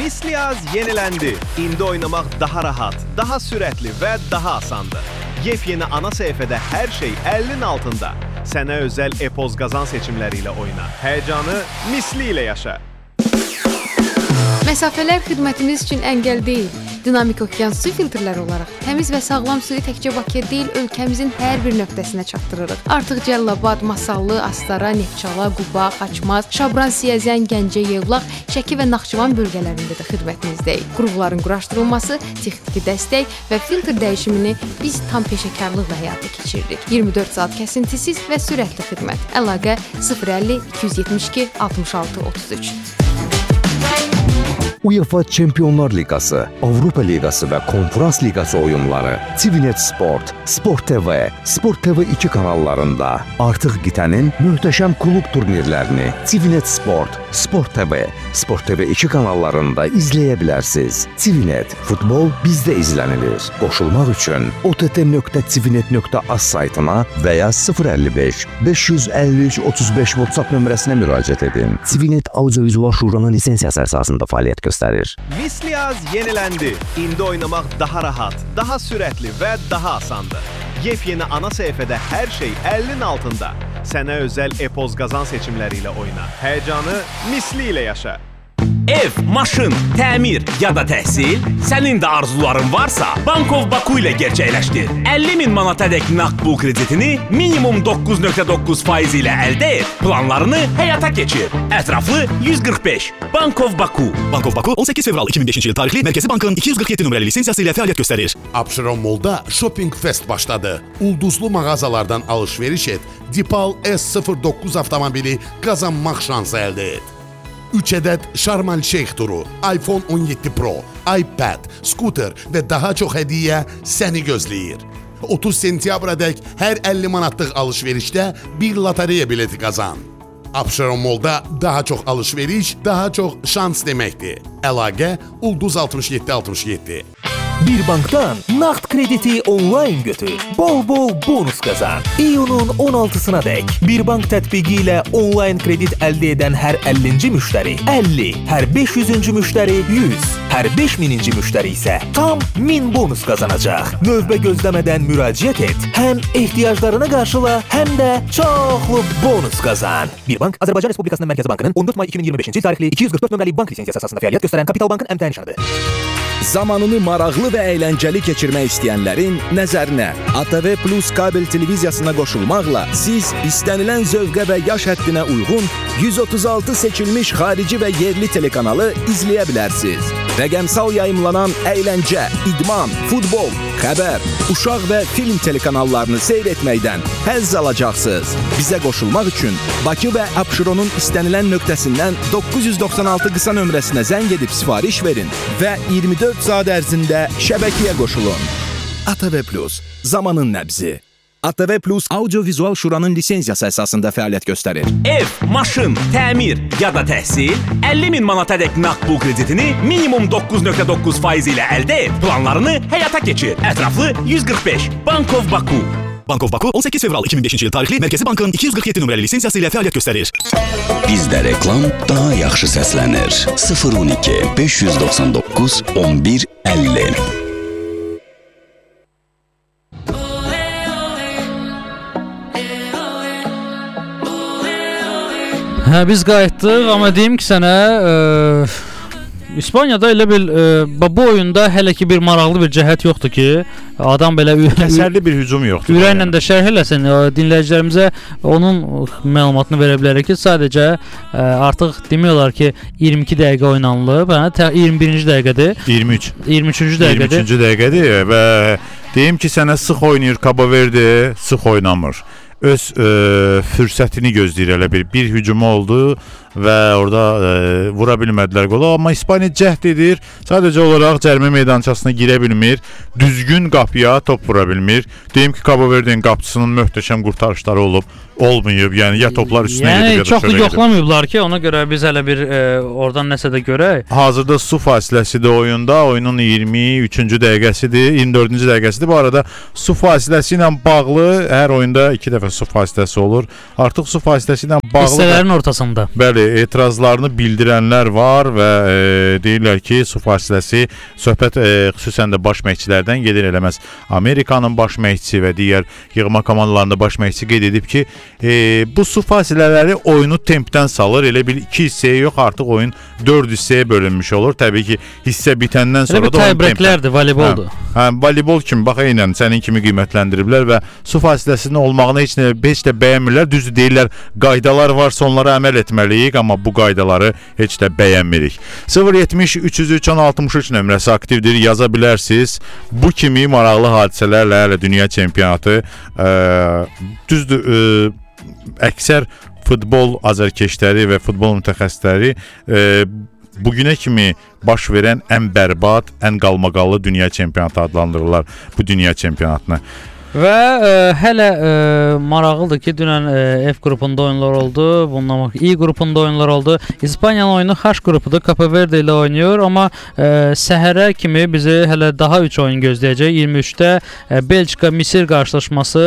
Misliyaz yeniləndi. İndi oynamaq daha rahat, daha sürətli və daha asandır. Yepyeni ana səhifədə hər şey 50'nin altında. Sənə özəl e-poz qazan seçimləri ilə oyna. Həyəcanı misli ilə yaşa. Məsafələr xidmətimiz üçün əngəl deyil. Dinamik okean su filtrləri olaraq təmiz və sağlam suyu təkcə Bakıya deyil, ölkəmizin hər bir nöqtəsinə çatdırırıq. Artıq Cəlilabad, Masallı, Astara, Neftçala, Quba, Xaçmaz, Şabran, Siyəzən, Gəncə, Yevlax, Şəki və Naxçıvan bölgələrində də xidmətimizdəyik. Qurğuların quraşdırılması, texniki dəstək və filtr dəyişimini biz tam peşəkarlıqla həyata keçiririk. 24 saat kəsintisiz və sürətli xidmət. Əlaqə 050 272 66 33. UEFA Çempionlar Liqası, Avropa Liqası və Konferans Liqası oyunları TVNet Sport, Sport TV, Sport TV 2 kanallarında. Artıq qitənin möhtəşəm klub turnirlərini TVNet Sport, Sport TV, Sport TV 2 kanallarında izləyə bilərsiniz. TVNet, futbol bizdə izlənilir. Qoşulmaq üçün ott.tvnet.az saytına və ya 055 553 35 WhatsApp nömrəsinə müraciət edin. TVNet Audiovizual Şuranın lisensiyası əsasında fəaliyyət göstərir. Misliyaz yeniləndi. İndi oynamaq daha rahat, daha sürətli və daha asandır. Yepyeni ana səhifədə hər şey 50'nin altında. Sənə özəl e-poz qazan seçimləri ilə oyna. Həyəcanı misli ilə yaşa. Ev, maşın, təmir ya da təhsil, sənin də arzuların varsa, Bankov Baku ilə gerçəkləşdir. 50.000 manatadək nağd pul kreditini minimum 9.9% ilə əldə et, planlarını həyata keçir. Ətraflı 145. Bankov Baku. Bankov Baku 18 fevral 2005-ci il tarixli Mərkəzi Bankın 247 nömrəli lisensiyası ilə fəaliyyət göstərir. Abşeron Mall'da Shopping Fest başladı. Ulduzlu mağazalardan alış-veriş et, Dipal S09 avtomobili qazanmaq şansı əldə et. 3 ədəd Şarmal Şeyx turu, iPhone 17 Pro, iPad, skuter və daha çox hədiyyə səni gözləyir. 30 sentyabradək hər 50 manatlıq alış-verişdə bir lotereya bileti qazan. Abşeron Mall'da daha çox alış-veriş, daha çox şans deməkdir. Əlaqə Ulduz 6767. Bir bankdan nağd krediti onlayn götür. Bol-bol bonus qazan. İyunun 16-sına dək Bir bank tətbiqi ilə onlayn kredit əldə edən hər 50-ci müştəri 50, hər 500-cü müştəri 100, hər 5000-ci müştəri isə tam 1000 bonus qazanacaq. Növbə gözləmədən müraciət et. Həm ehtiyaclarına qarşıla, həm də çoxlu bonus qazan. Bir bank Azərbaycan Respublikasının Mərkəzi Bankının 14 may 2025-ci il tarixli 244 nömrəli bank lisensiyası əsasında fəaliyyət göstərən Kapital Bankın əmtəh nişanıdır. Zamanını maraqlı və əyləncəli keçirmək istəyənlərin nəzərinə ATV Plus kabel televiziyasına qoşulmaqla siz istənilən zövqə və yaş həddinə uyğun 136 seçilmiş xarici və yerli telekanalı izləyə bilərsiniz. Rəqəmsal yayımlanan əyləncə, idman, futbol, xəbər, uşaq və film telekanallarını seyr etməkdən həzz alacaqsınız. Bizə qoşulmaq üçün Bakı və Abşeronun istənilən nöqtəsindən 996 qısa nömrəsinə zəng edib sifariş verin və 24 saat ərzində şəbəkəyə qoşulun. ATV Plus, zamanın nəbzi. ATV Plus Audiovizual Şuranın lisensiyası əsasında fəaliyyət göstərir. Ev, maşın, təmir ya da təhsil, 50.000 manatadək nağd pul kreditini minimum 9.9% ilə əldə et, planlarını həyata keçir. Ətraflı 145. Bankov Baku. Bankov Baku 18 fevral 2005-ci il tarixli Mərkəzi Bankın 247 nömrəli lisensiyası ilə fəaliyyət göstərir. Bizdə reklam daha yaxşı səslənir. 012 599 11 50. Hə, biz qayıtdıq, amma deyim ki sənə İspaniyada elə bil bu oyunda hələ ki bir maraqlı bir cəhət yoxdur ki, adam belə kəsərli bir hücum yoxdur. Ürəklə də şərh eləsin, dinləyicilərimizə onun məlumatını verə bilərik ki, sadəcə artıq demək olar ki 22 dəqiqə oynanılıb, 21-ci dəqiqədir. 23-cü dəqiqədir. 23-cü dəqiqədir və deyim ki sənə sıx oynayır Cabo Verde, sıx oynamır. Öz fürsətini gözləyir elə bir hücumu oldu və orada vura bilmədilər qola. Amma İspaniya cəhd edir, sadəcə olaraq cərimə meydançasına girə bilmir, düzgün qapıya top vura bilmir. Deyim ki Cabo Verde'nin qapıçısının möhtəşəm qurtarışları olub. olmayıb. Yəni ya toplar üstünə gedib ya da çox da yoxlamayıblar ki, ona görə biz hələ bir oradan nəsə də görək. Hazırda su fasiləsidir oyunda. Oyunun 23-cü dəqiqəsidir, 24-cü dəqiqəsidir. Bu arada su fasiləsi ilə bağlı hər oyunda 2 dəfə su fasiləsi olur. Artıq su fasiləsi ilə bağlı hissələrin ortasında. Bəli, etirazlarını bildirənlər var və deyirlər ki, su fasiləsi söhbət xüsusən də baş məşqçilərdən gedir eləməz. Amerikanın baş məşqçisi və digər yığma komandalarında baş məşqçisi qeyd edib ki, bu su fasilələri oyunu tempdən salır. Elə bil 2 hissəyə yox, artıq oyun 4 hissəyə bölünmüş olur. Təbii ki, hissə bitəndən sonra da oyun tie-breaklərdir, voleyboldur. Voleybol kimi, bax eynən sənin kimi qiymətləndiriblər və su fasiləsinin olmağını heç də bəyənmirlər. Düzdür, deyirlər, qaydalar varsa onlara əməl etməliyik, amma bu qaydaları heç də bəyənmirik. 070 303 1063 nömrəsi aktivdir, yaza bilərsiniz. Bu kimi maraqlı hadisələrlə hələ dünya çempionatı, düzdür, əksər futbol azərkeşləri və futbol mütəxəssisləri bugünə kimi baş verən ən bərbad, ən qalmaqallı dünya çempionatı adlandırırlar bu dünya çempionatını. Və hələ maraqlıdır ki, dünən F qrupunda oyunlar oldu, bundan I qrupunda oyunlar oldu. İspaniyanın oyunu H qrupudur, Cape Verde ilə oynayır, amma səhərə kimi bizi hələ daha 3 oyun gözləyəcək. 23-də Belçika-Misir qarşılaşması,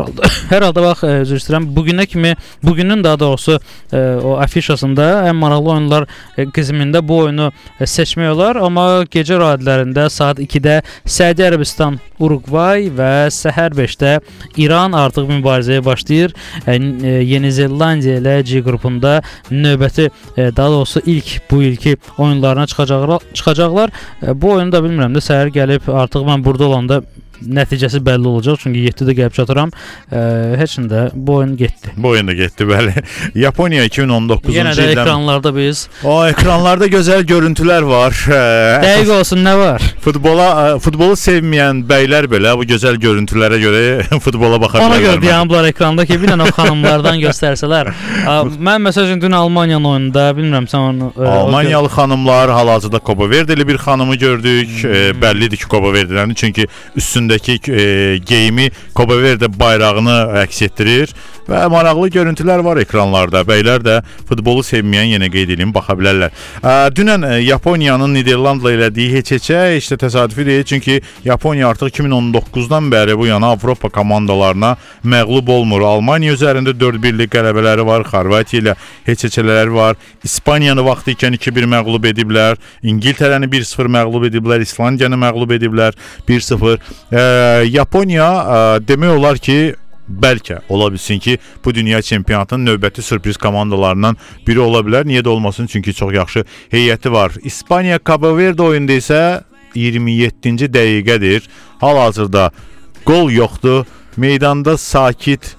hər halda bax, üzr istəyirəm, bugünə kimi, bugünün daha doğrusu o afişasında ən maraqlı oyunlar qismində bu oyunu seçmək olar, amma gecə radiolarında saat 2-də Səudi Ərəbistan, Uruqvay və səhər 5-də İran artıq mübarizəyə başlayır. Yeni Zelandiya ilə C qrupunda növbəti, daha doğrusu bu ilki oyunlarına çıxacaqlar. Bu oyunu da bilmirəm də, səhər gəlib artıq mən burada olanda nəticəsi bəlli olacaq, çünki 7-də gəlib çatıram. Heç də bu oyun getdi. Bu oyun da getdi, bəli. Yaponiya 2019-cu ildən. Yenə də ekranlarda biz. O ekranlarda gözəl görüntülər var. Dəqiq olsun, nə var? Futbolu sevməyən bəylər belə bu gözəl görüntülərə görə futbola baxa bilərlər. Ona görə deyəmblar ekranda ki, bir dənə o xanımlardan göstərsələr. Mən məsəl üçün dün Almaniyanın oyununda, bilmirəm sən onu... Almaniyalı xanımlar, hal-hazırda Cape Verdeli bir xanımı gördük. Bəllidir ki, Cape Verdelinin, çünki üstündəki geyimi Cape Verde bayrağını əks etdirir və maraqlı görüntülər var ekranlarda. Bəylər də futbolu sevməyən yenə qeyd edeyim, baxa bilərlər. Dünən Yaponiyanın Niderlandla elədiyi heç də təsadüfi deyil, çünki Yaponiya artıq 2019-dan bəri bu yana Avropa komandalarına məğlub olmur. Almaniya üzərində 4-1'lik qələbələri var, Xorvatiya ilə heç-heçələri var. İspaniyanı vaxtı ikən 2-1 məğlub ediblər, İngiltərəni 1-0 məğlub ediblər, İslandiyanı məğlub ediblər 1-0. Yaponiya demək olar ki, bəlkə ola bilsin ki, bu dünya çempionatının növbəti sürpriz komandalarından biri ola bilər. Niyə də olmasın? Çünki çox yaxşı heyəti var. İspaniya Cape Verde oyunda isə 27-ci dəqiqədir. Hal-hazırda qol yoxdur. Meydanda sakit,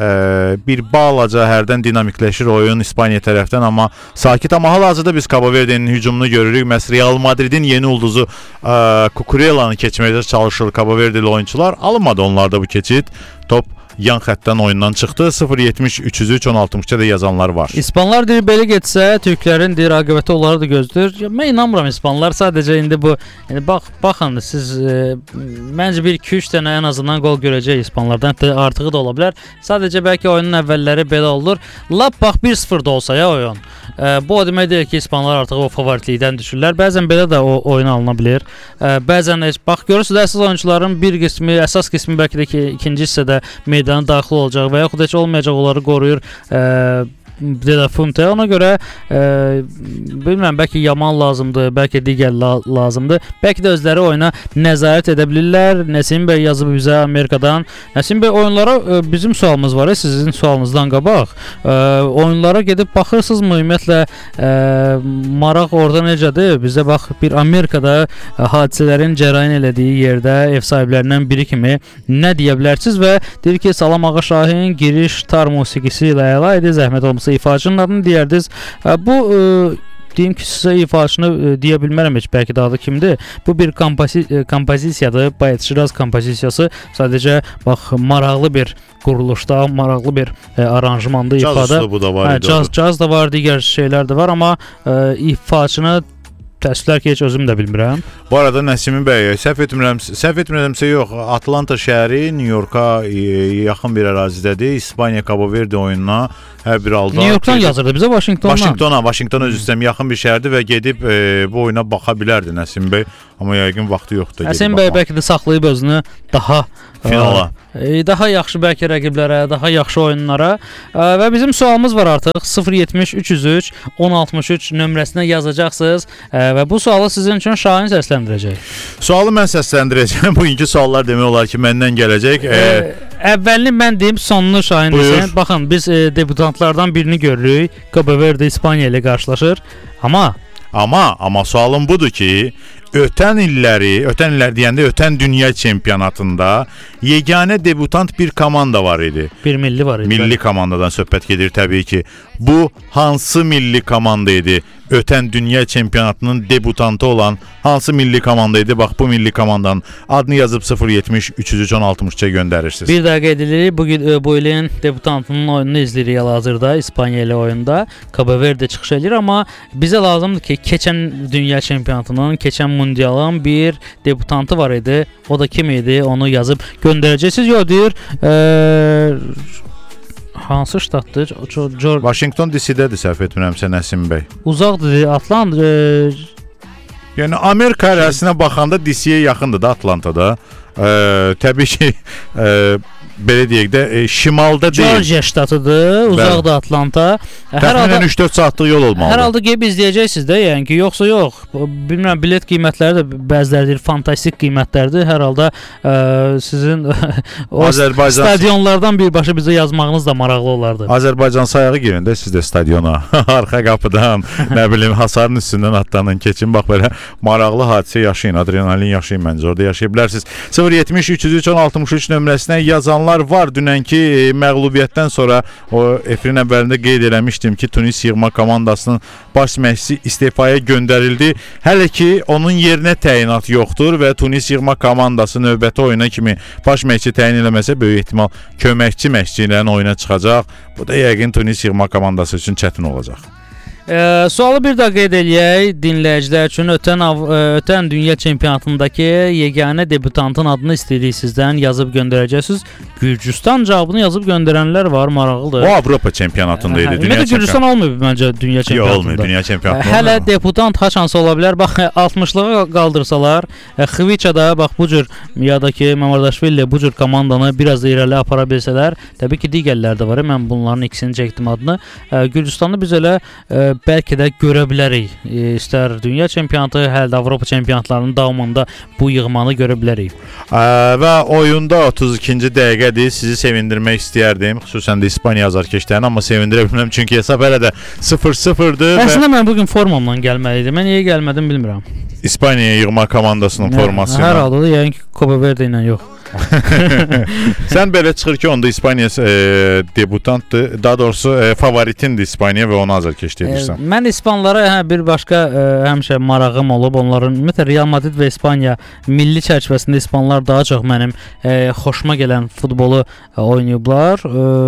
bir balaca hərdən dinamikləşir oyun İspaniya tərəfdən, amma sakit. Amma hal-hazırda biz Cape Verde'nin hücumunu görürük. Məhz Real Madridin yeni ulduzu Cucurella'nı keçməkdə çalışır Cape Verdeli oyunçular. Alınmadı onlarda bu keçid. Top yan xəttdən oyundan çıxdı. 070 303 1063-də də yazanlar var. İspanlar deyir belə getsə, türklərin deyir aqibəti onları da gözləyir. Mən inanmıram İspanlar. Sadəcə indi bu, yəni baxın siz məncə 1-2-3 dənə ən azından qol görəcək İspanlardan. Hətta artığı da ola bilər. Sadəcə bəlkə oyunun əvvəlləri belə olur. Lap bax 1-0 da olsa ya oyun. Bu o demək deyil ki, İspanlar artıq o favoritlikdən düşürlər. Bəzən belə də o oyun alına bilər. Bəzən bax görürsüz, əsas oyunçuların bir qismi, əsas qismi bəlkə də ikinci hissədə meydana daxil olacaq və yaxud heç olmayacaq, onları qoruyur De La Fuente. Ona görə bilmirəm, bəlkə Yamal lazımdır, bəlkə digər lazımdır. Bəlkə də özləri oyuna nəzarət edə bilirlər. Nəsim bəy yazıb bizə Amerikadan. Nəsim bəy, oyunlara bizim sualımız var, sizin sualınızdan qabaq. Oyunlara gedib baxırsınızmı? Ümumiyyətlə maraq orada necədir? Bizə bax, bir Amerikada hadisələrin cərəyan elədiyi yerdə ev sahiblərindən biri kimi nə deyə bilərsiniz və deyir ki, Salam Ağa Şahin giriş tar musiqisi ilə əla idi, zəhmət olmasa ifaçının adını deyərdiniz. Bu deyim ki, sizə ifaçını deyə bilmərəm heç, bəlkə də adı kimdir. Bu bir kompozisiyadır, Bayat Şiraz kompozisiyası. Sadəcə bax, maraqlı bir quruluşda, maraqlı bir aranjmanda ifadə. Caz üslubu da var idi. Caz da var, digər şeylər də var, amma ifaçını təəssüflər ki, heç özüm də bilmirəm. Bu arada Nəsimi bəy, səhv etmirəmsə yox, Atlanta şəhəri New Yorka yaxın bir ərazidədir. İspaniya Cabo Verde oyununa hər bir halda New Yorkdan yazırdı bizə, Washingtondan. Washingtona üzr istəyirəm, yaxın bir şəhərdir və gedib bu oyuna baxa bilərdi Nəsim bəy, amma yəqin vaxtı yoxdur. Nəsim bəy bəlkə də saxlayıb özünü daha finala, daha yaxşı bəlkə rəqiblərə, daha yaxşı oyunlara və bizim sualımız var artıq 070 303 1063 nömrəsinə yazacaqsınız və bu sualı sizin üçün Şahin səsləndirəcək. Sualı mən səsləndirəcəm. Bugünkü suallar demək olar ki, məndən gələcək. Əvvəlini mən deyim, sonunu Şahin desin. Baxın, biz debutantlardan birini görürük. Cabo Verde İspaniya ilə qarşılaşır. Amma sualım budur ki, ötən illər deyəndə ötən dünya çempionatında yeganə debutant bir komanda var idi. Bir milli var idi. Milli komandadan söhbət gedir təbii ki. Bu hansı milli komanda idi? Ötən dünya çempionatının debutantı olan hansı milli komanda idi? Bax, bu milli komandanın adını yazıb 070 303 1063-ə göndərirsiniz. Bir daha qeyd edirik, bu ilin debutantının oyununu izləyirik hal-hazırda İspaniya ilə oyunda. Cabo Verde çıxış edir, amma bizə lazımdır ki, keçən dünya çempionatının, keçən mundialın bir debutantı var idi. O da kim idi? Onu yazıb göndərəcəksiniz. Yox, deyir, hansı ştatdır? Washington DC-dədir, səhv etmirəmsə Nəsim bəy. Uzaqdır, Atlanta. Yəni Amerika ərazisinə baxanda DC-yə yaxındır da Atlantada. Təbii ki, belə deyək də, şimalda deyil. Georgia ştatıdır, uzaqdır Atlanta. Təxminən 3-4 saatlıq yol olmalıdır. Hər halda gəlib izləyəcəksiniz də, yəni ki, yoxsa yox. Bilmirəm, bilet qiymətləri də bəziləridir, fantastik qiymətlərdir. Hər halda sizin o stadionlardan birbaşa bizə yazmağınız da maraqlı olardı. Azərbaycan sayağı girin də siz də stadiona. Arxa qapıdan, nə bilim, hasarın üstündən atlanın, keçin. Bax, belə maraqlı hadisə yaşayın, adrenalin yaşayın, məncə orada yaşaya bilərsiniz. 070 303 1063 nömrəsinə yazanlar var. Dünənki məğlubiyyətdən sonra o efirin əvvəlində qeyd eləmişdim ki, Tunis yığma komandasının baş məşqçisi istifaya göndərildi. Hələ ki, onun yerinə təyinat yoxdur və Tunis yığma komandası növbəti oyuna kimi baş məşqçi təyin eləməsə böyük ehtimal köməkçi məşqçilərin oyuna çıxacaq. Bu da yəqin Tunis yığma komandası üçün çətin olacaq. Sualı bir daha qeyd eləyək dinləyicilər üçün. Ötən dünya çempionatındakı yeganə debutantın adını istəyirik sizdən, yazıb göndərəcəksiniz. Gürcüstan cavabını yazıb göndərənlər var, maraqlıdır. O Avropa çempionatında idi, dünya çempionatında. Gürcüstan olmayıb məncə dünya çempionatında. Yox, olmayıb dünya çempionatında. Hələ debutant haçansı ola bilər. Bax, 60-lığa qaldırsalar, Xviçada bax bu cür ya da ki Mamardashvili bu cür komandanı biraz da irəli apara bilsələr, təbii ki digərlər də var. Mən bunların ikisini çəkdim adını. Gürcüstanı biz elə bəlkə də görə bilərik. İstər dünya çempionatı, hələ də Avropa çempionatlarının davamında bu yığmanı görə bilərik. Və oyunda 32-ci dəqiqədir. Sizi sevindirmək istəyərdim. Xüsusən də İspaniya azarkeşlərini, amma sevindirə bilməm çünki hesab hələ də 0-0-dır. Əslində mən bugün formamla gəlməliydim. Mən niyə gəlmədim bilmirəm. İspaniya yığma komandasının forması ilə. Hər halda da yəni ki Cabo Verde ilə yox. Sən belə çıxır ki, onda İspaniya debutantdır, daha doğrusu favoritindir İspaniya və onu azarkeş edirsən. Mən İspanlara bir başqa həmişə marağım olub. Onların ümumiyyətlə Real Madrid və İspaniya milli çərçivəsində İspanlar daha çox mənim xoşuma gələn futbolu oynayıblar.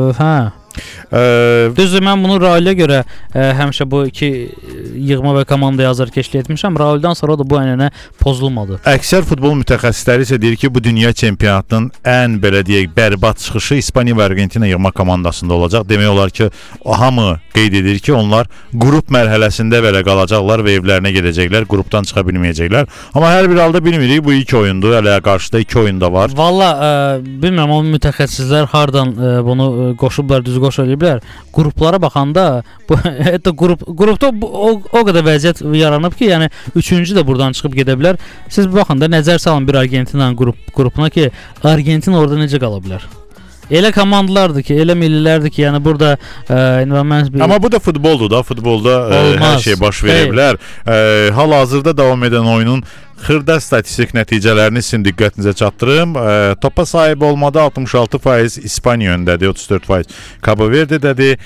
Düzdür, mən bunu Raulə görə həmişə bu iki yığma və komandaya azarkeşlik etmişəm. Rauldan sonra da bu ənənə pozulmadı. Əksər futbol mütəxəssisləri isə deyir ki, bu dünya çempionatının ən belə deyək bərbad çıxışı İspaniya və Argentina yığma komandasında olacaq. Demək olar ki, hamı qeyd edir ki, onlar qrup mərhələsində belə qalacaqlar və evlərinə gedəcəklər, qrupdan çıxa bilməyəcəklər. Amma hər bir halda bilmirik, bu ilk oyundur, hələ qarşıda 2 oyun da var. Valla bilmirəm, o mütəxəssislər hardan bunu qoşublar, düz qoşa eləyiblər. Qruplara baxanda hətta qrupda o qədər vəziyyət yaranıb ki, yəni 3-cü də buradan çıxıb gedə bilər. Siz baxın da nəzər salın bir Argentinanın qrupuna ki, Argentina orada necə qala bilər? Elə komandalardır ki, elə millilərdir ki, yəni burada Amma bu da futboldur da, futbolda hər şey baş verə bilər. Hal-hazırda davam edən oyunun xırda statistik nəticələrini sizin diqqətinizə çatdırım. Topa sahib olmada 66% İspaniya öndədir, 34% Cabo Verdədədir.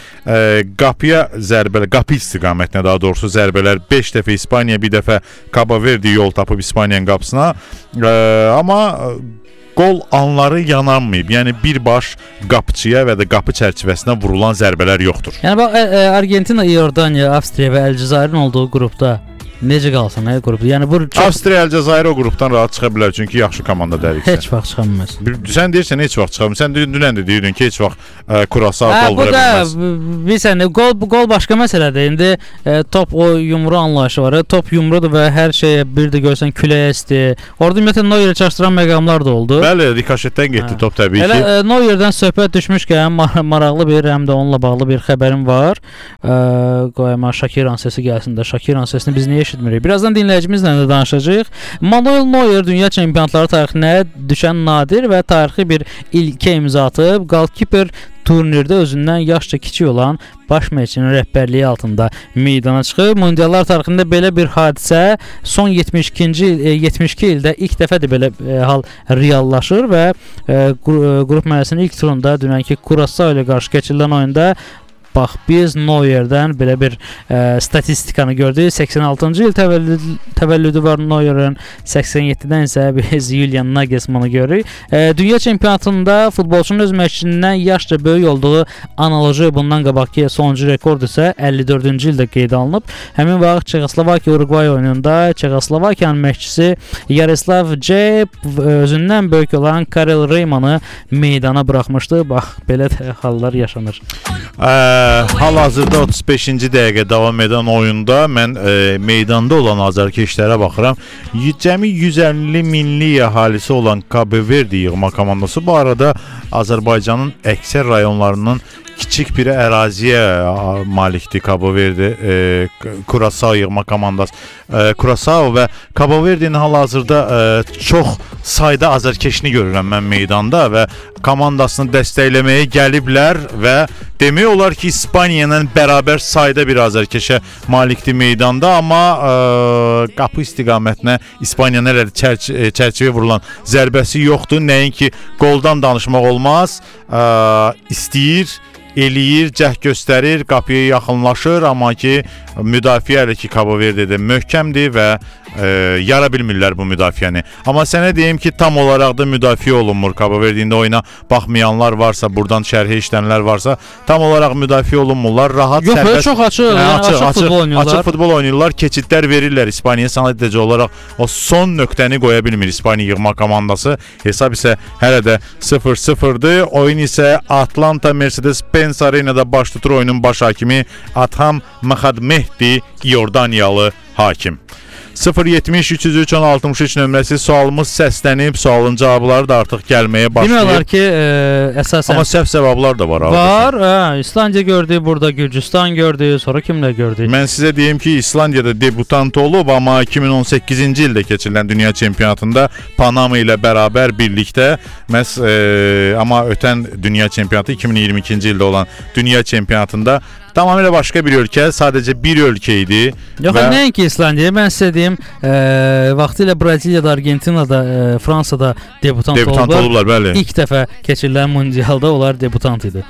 Qapı istiqamətinə daha doğrusu zərbələr 5 dəfə İspaniya, bir dəfə Cabo Verde yol tapıb İspaniyanın qapısına. Amma qol anları yananmayıb. Yəni birbaş qapıçıya və də qapı çərçivəsinə vurulan zərbələr yoxdur. Yəni bax, Argentina, İordaniya, Avstriya və Əlcəzairin olduğu qrupda necə qalsın, qrup. Yəni bu Avstriya, Əlcəzair o qrupdan rahat çıxa bilər çünki yaxşı komanda dəriksə. Heç vaxt çıxa bilməz. Sən deyirsən heç vaxt çıxa bilməz. Sən dünən də deyirdin ki, heç vaxt Kurasa gol vura bilməz. Bilirsən, qol başqa məsələdir. İndi top o yumru anlayışı var. Top yumrudur və hər şeyə bir də görsən küləyə isti. Orada ümumiyyətlə Neuer çaşdıran məqamlar da oldu. Bəli, rikoşetdən getdi top təbii ki. Elə Neuerdən söhbət düşmüşkən maraqlı bir, həm də onunla bağlı bir xəbərim var. Qoyma Şakiran səsi gəlsin də. Şakiran səsini biz niyə eşitmirik? Birazdan dinləyicimizlə də danışacağıq. Manuel Neuer dünya çempionatları tarixinə düşən nadir və tarixi bir ilkə imza atıb. Goalkeeper turnirdə özündən yaşca kiçik olan baş məşqçinin rəhbərliyi altında meydana çıxıb. Mundiallar tarixində belə bir hadisə son 72 ildə ilk dəfədir belə hal reallaşır və qrup mərhələsinin ilk turunda dünənki Kurasa ilə qarşı keçirilən oyunda bax biz Neuerdən belə bir statistikanı gördük. 86-cı il təvəllüdü var Neuerin, 87-dən isə biz Julian Nagelsmann'ı görürük. Dünya çempionatında futbolçunun öz məşqçisindən yaşca böyük olduğu analoji bundan qabaqki sonuncu rekord isə 54-cü ildə qeyd alınıb. Həmin vaxt Çexoslovakiya-Urugvay oyununda Çexoslovakiyanın məşqçisi Yaroslav Cep özündən böyük olan Karel Reymanı meydana buraxmışdı. Bax belə hallar yaşanır. Hal-hazırda 35-ci dəqiqə davam edən oyunda mən meydanda olan azarkeşlərə baxıram. Cəmi 150 minlik əhalisi olan Cabo Verde yığma komandası bu arada Azərbaycanın əksər rayonlarının kiçik bir əraziyə malikdir Cabo Verde, Curaçao yığma komandası. Curaçao və Cabo Verde'nin hal-hazırda çox sayda azarkeşini görürəm mən meydanda və komandasını dəstəkləməyə gəliblər və demək olar ki, İspaniya ilə bərabər sayda bir azarkeşə malikdir meydanda, amma qapı istiqamətinə İspaniya nələr çərçivə vurulan zərbəsi yoxdur. Nəinki qoldan danışmaq olmaz, istəyir, eləyir, cəhd göstərir, qapıya yaxınlaşır, amma ki müdafiə elə ki Cabo Verde'də möhkəmdir və yara bilmirlər bu müdafiəni. Amma sənə deyim ki, tam olaraq da müdafiə olunmur. Cabo Verde'ndə oyuna baxmayanlar varsa, buradan şərhi işlənlər varsa, tam olaraq müdafiə olunmurlar. Rahat, sərbəst. Yox, açıq futbol oynayırlar. Açıq futbol oynayırlar, keçidlər verirlər İspaniya. Sadəcə olaraq o son nöqtəni qoya bilmir İspaniya yığma komandası. Hesab isə hələ də 0-0'dır. Oyun isə Atlanta Mercedes-Benz Arena'da baş tutur oyunun baş hakimi Atham Məhadmehdi İordaniyalı hakim. 070 303 1063 nömrəsi sualımız səslənib, sualın cavabları da artıq gəlməyə başlayır. Demək olar ki, əsasən amma səhv cavablar da var. Var, İslandiya gördük, burada Gürcüstan gördük, sonra kimlə gördük? Mən sizə deyim ki, İslandiyada debutant olub, amma 2018-ci ildə keçirilən dünya çempionatında Panama ilə bərabər birlikdə məhz amma ötən dünya çempionatı 2022-ci ildə olan dünya çempionatında tamamilə başqa bir ölkə, sadəcə bir ölkə idi. Yox, nəinki İslandiya, mən sizə deyim, vaxtilə Braziliyada, Argentinada, Fransada debutant olublar. Bəli. İlk dəfə keçirilən mundialda onlar debutant idi.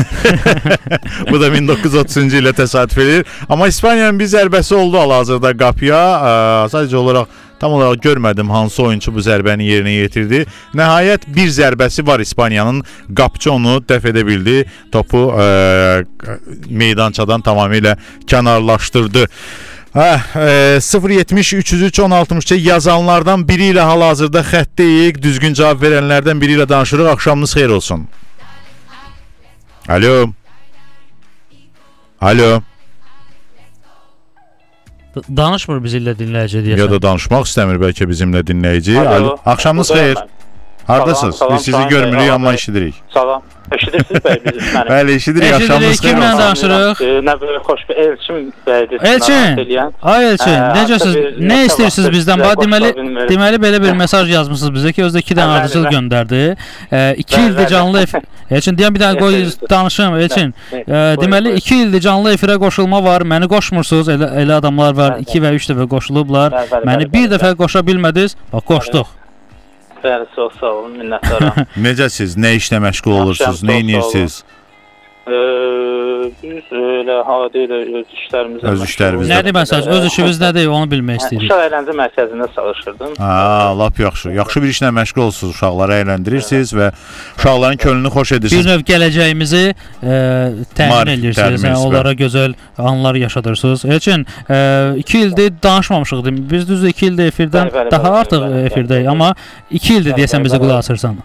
Bu da 1930-cu ilə təsadüf edir. Amma İspaniyanın bir zərbəsi oldu hal-hazırda qapıya. Sadəcə olaraq tam olaraq görmədim hansı oyunçu bu zərbəni yerinə yetirdi. Nəhayət bir zərbəsi var İspaniyanın. Qapçı onu dəf edə bildi. Topu meydançadan tamamilə kənarlaşdırdı. 070 303 1063 yazanlardan biri ilə hal-hazırda xəttdəyik. Düzgün cavab verənlərdən biri ilə danışırıq. Axşamınız xeyir olsun. Alo. Alo. Danışmır bizimlə dinləyici deyəsən. Ya da danışmaq istəmir bəlkə bizimlə dinləyici. Axşamınız xeyir. Hardasınız? Biz sizi görmürük, amma eşidirik. Salam. Eşidirsiniz bəy bizi? Bəli, eşidirik. Axşamınız xeyir. Kimlə danışırıq? Nə belə xoş bir Elçin bəydir. Elçin. Ay Elçin, necəsiz? Nə istəyirsiniz bizdən? Deməli belə bir mesaj yazmısınız bizə ki, özdə 2 dənə ardıcıl göndərdi. 2 ildir canlı efir. Elçin, deyəm bir dənə qoy danışım Elçin. Deməli 2 ildir canlı efirə qoşulma var. Məni qoşmursunuz. Elə adamlar var 2 və 3 dəfə qoşulublar. Məni bir dəfə qoşa bilmədiniz. Bax, qoşduq. Bəli, çox sağ olun, minnətdaram. Necəsiz? Nə işlə məşğul olursunuz? Nə edirsiniz? Biz elə hadi ilə öz işlərimizlə. Öz işlərimizlə. Nədir məsələn, öz işiniz nədir, onu bilmək istəyirik. Uşaq əyləncə mərkəzində çalışırdım. Lap yaxşı. Yaxşı bir işlə məşğul olursunuz, uşaqları əyləndirirsiniz və uşaqların könlünü xoş edirsiniz. Bir növ gələcəyimizi təmin edirsiniz, onlara gözəl anlar yaşadırsınız. Elçin, 2 ildir danışmamışıq. Biz düzdür 2 ildir efirdən daha artıq efirdəyik, amma 2 ildir deyəsən bizi qulaq asırsan.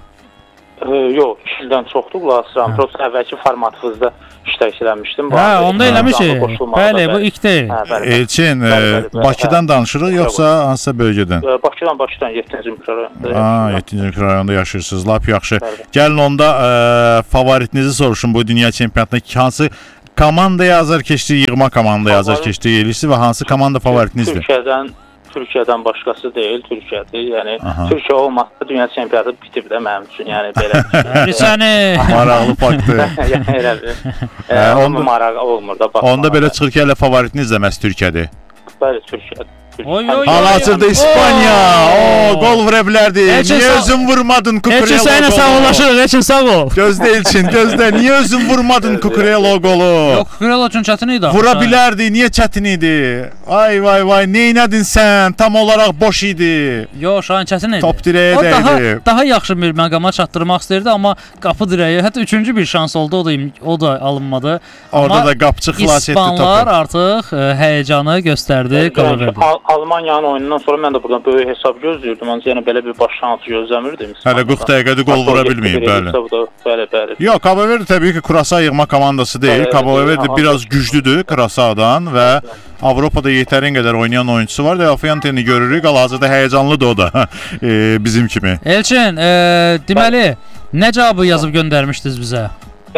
Yox, 2 ildən çoxdur qulaq asıram. Prosta əvvəlki formatınızda iştirak eləmişdim. Onda eləmişik. Bəli, bu ilk deyil. Elçin, Bakıdan danışırıq yoxsa hansısa bölgədən? Bakıdan 7-ci mikrorayonda. 7-ci mikrorayonda yaşayırsınız. Lap yaxşı. Gəlin onda favoritinizi soruşun bu dünya çempionatında. Hansı komandaya azarkeşlik, yığma komandaya azarkeşlik eləyirsiniz və hansı komanda favoritinizdir? Türkiyədən başqası deyil, Türkiyədir. Yəni Türkiyə olmasa dünya çempionatı bitib də mənim üçün. Yəni belə. Səni maraqlı faktdır. Yəni elə bir. Onda maraq olmur da. Onda belə çıxır ki, elə favoritiniz də məhz Türkiyədir. Bəli, Türkiyədir. Hal-hazırda İspaniya. Gol vura bilərdi. Niyə özün vurmadın Cucurella? Elçin sənə sağollaşırıq, Elçin sağ ol. Gözlə Elçin, gözlə. Niyə özün vurmadın Cucurella golu? Yox, Cucurella üçün çətin idi. Vura bilərdi, niyə çətin idi? Vay, neynədin sən? Tam olaraq boş idi. Yox, Şahin çətin idi. Top dirəyə dəydi. Daha yaxşı bir məqama çatdırmaq istəyirdi, amma qapı dirəyə, hətta üçüncü bir şans oldu, o da alınmadı. Orada da qapçı xilas etdi topu. İspanlar artıq həyəcanı göstərdi, qala verdi. Almaniyanın oyunundan sonra mən də buradan böyük hesab gözləyirdim. Ancaq yəni belə bir baş şansı gözləmirdim. Hələ 40 dəqiqədə gol vura bilməyib, bəli. Yox, Cabo Verde təbii ki, Kurasa yığma komandası deyil. Cabo Verde biraz güclüdür Kurasadan və Avropada yetərin qədər oynayan oyuncusu var. Fuenteni görürük, hal-hazırda həyəcanlıdır o da bizim kimi. Elçin, deməli, nə cavabı yazıb göndərmişdiniz bizə?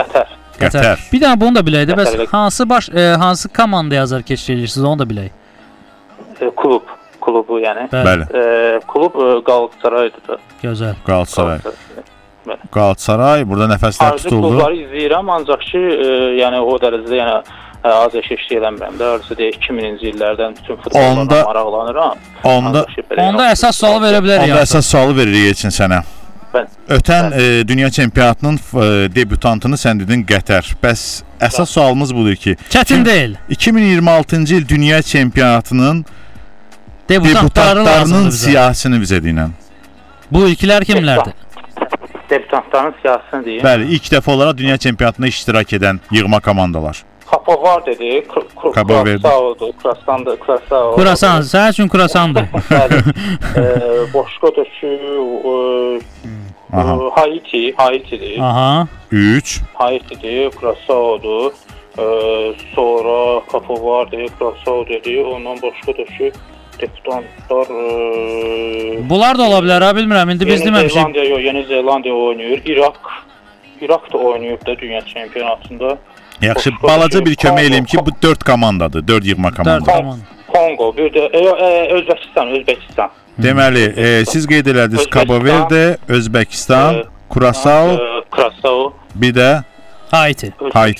Qətər. Bir dənə bunu da biləydi. Bəs hansı komandaya azarkeşlik edirsiniz, onu da bilək. Klubu yəni. Bəli. Klub Qalatasaraydır. Gözəl. Galatasaray burada nəfəslər tutuldu. Arzu klubları izləyirəm, ancaq ki, yəni o dərəcədə yəni azarkeşlik eləmirəm də. Arzu deyək 2000-ci illərdən bütün futbollarla maraqlanıram. Onda əsas sualı verə bilərik. Onda əsas sualı veririk Elçin sənə. Ötən dünya çempionatının debütantını sən dedin Qətər. Bəs əsas sualımız budur ki, çətin deyil. 2026-cı il dünya çempionatının debütantlarının siyahısını bizə deyinən. Bu ilklər kimlərdir? Debütantların siyahısını deyim. Bəli, ilk dəfə olaraq dünya çempionatında iştirak edən yığma komandalar. Kapovar dedi, Kurasan, sənin üçün Kurasandır. Başqa da ki, Haitidir. 3. Haitidir, Kurasaodur. Sonra Kapovar dedi, Kurasao dedi. Ondan başqa da ki, deputantlar... Bunlar da ola bilər, bilmirəm, indi biz deməmişik. Yeni Zelandiya oynayır, İraq da oynayıb da dünya çempionatında. Yaxşı, balaca bir kömək eləyim ki, bu 4 komandadır, 4 yığma komanda. Kongo, bir də Özbəkistan. Deməli, siz qeyd elədiniz Cabo Verde, Özbəkistan, Kurasao, bir də Haiti.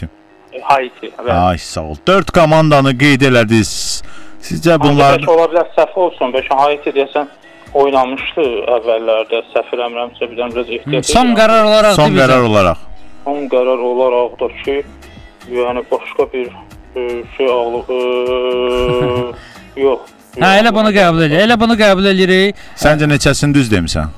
Ay, sağ ol. 4 komandanı qeyd elədiniz. Sizcə bunlar... Bəlkə ola bilər səhv olsun, bəlkə Haiti deyəsən oynamışdı əvvəllərdə, səhv eləmirəmsə, bir dənə biraz ehtiyat. Son qərar olaraq. Son qərar olaraq da ki, yəni başqa bir şey yox. Elə bunu qəbul edirik. Səncə neçəsini düz demisən?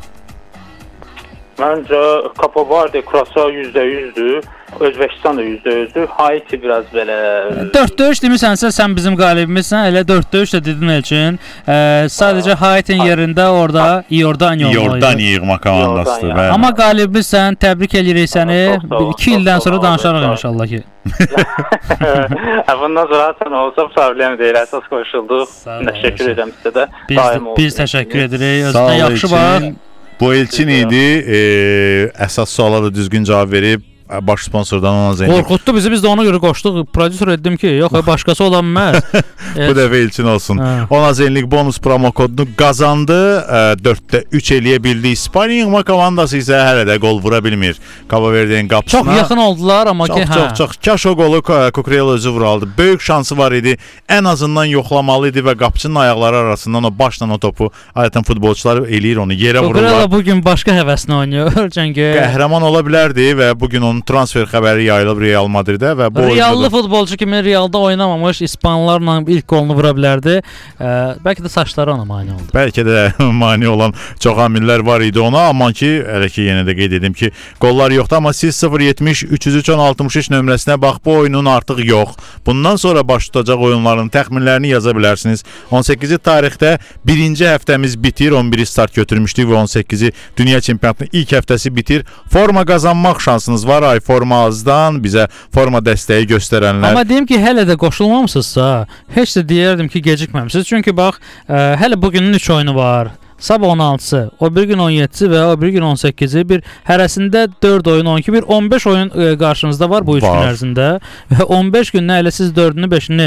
Məncə Kapovardi, Kurasao %100'dür. Özbəkistan da %100'dür. Haiti biraz belə 4-4 demisənsə sən bizim qalibimizsən. Elə 4-4 də dedin Elçin. Sadəcə Haiti'nin yerində orada İordaniya olmalı. İordaniya yığma komandasıdır. Amma qalibimizsən. Təbrik edirik səni. 2 ildən sonra danışarıq inşallah ki. Bundan sonra sən olsa problem deyil. Əsas qoşulduq. Təşəkkür edirəm sizə də. Biz təşəkkür edirik. Özünə yaxşı bax. Bu Elçin idi. Əsas suala da düzgün cavab verib baş sponsordan ona zəng. Qorxutdu bizi, biz də ona görə qoşduq. Prodüser etdim ki, yox, başqası ola bilməz. Bu dəfə Elçin olsun. 10 azənlik bonus promo kodunu qazandı. 4-də 3 eləyə bildi. İspaniya yığma komandası isə hələ də gol vura bilmir. Cabo Verde'nin qapısına. Çox yaxın oldular, amma ki, çox. Kaş o golu Cucurella özü vuraldı. Böyük şansı var idi. Ən azından yoxlamalı idi və qapıçının ayaqları arasından o başla o topu adətən futbolçular eləyir onu yerə vururlar. Cucurella bugün başqa həvəslə oynayır. Çünki qəhrəman ola bilərdi və bugün onun oyunçunun transfer xəbəri yayılıb Real Madridə və bu Reallı futbolçu kimi Realda oynamamış İspanlarla ilk qolunu vura bilərdi. Bəlkə də saçları ona mane oldu. Bəlkə də mane olan çox amillər var idi ona, amma ki, elə ki yenə də qeyd edim ki, qollar yoxdur, amma siz 070 303 1063 nömrəsinə bax, bu oyunun artıq yox. Bundan sonra baş tutacaq oyunların təxminlərini yaza bilərsiniz. 18-ci tarixdə birinci həftəmiz bitir, 11-i start götürmüşdük və 18-i Dünya Çempionatının ilk həftəsi bitir. Forma qazanmaq şansınız var. Ay Forma azdan bizə forma dəstəyi göstərənlər. Amma deyim ki, hələ də qoşulmamısınızsa, heç də deyərdim ki, gecikməmisiniz. Çünki bax, hələ bugünün 3 oyunu var. Sabah 16-sı, o bir gün 17-si və o bir gün 18-i, bir hərəsində 4 oyun, 12, bir 15 oyun qarşınızda var bu 3 gün ərzində. Və 15 gündən elə siz 4-ünü, 5-ini